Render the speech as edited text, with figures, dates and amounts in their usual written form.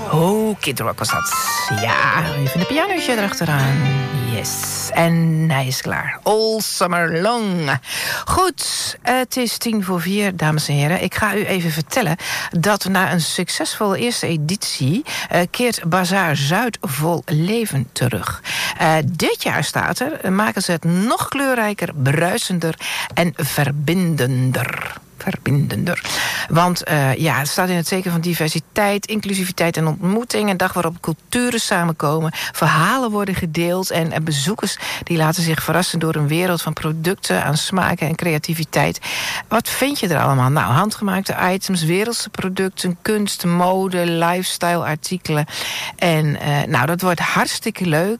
Oh, Kid Rock was dat. Ja, even een pianootje erachteraan. Yes. En hij is klaar. All summer long. Goed, het is 3:10, dames en heren. Ik ga u even vertellen dat na een succesvolle eerste editie keert Bazaar Zuid vol leven terug. Dit jaar staat er, maken ze het nog kleurrijker, bruisender en verbindender. Want het staat in het teken van diversiteit, inclusiviteit en ontmoeting. Een dag waarop culturen samenkomen, verhalen worden gedeeld en bezoekers die laten zich verrassen door een wereld van producten aan smaken en creativiteit. Wat vind je er allemaal? Nou, handgemaakte items, wereldse producten, kunst, mode, lifestyle artikelen. En dat wordt hartstikke leuk.